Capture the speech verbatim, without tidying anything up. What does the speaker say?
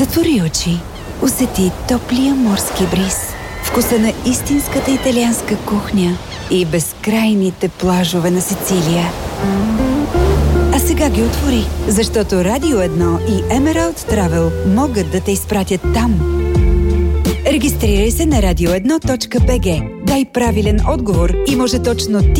Отвори очи. Усети топлия морски бриз, вкуса на истинската италианска кухня и безкрайните плажове на Сицилия. А сега ги отвори, защото Радио едно и Emerald Travel могат да те изпратят там. Регистрирай се на радио едно точка би джи. Дай правилен отговор и може точно ти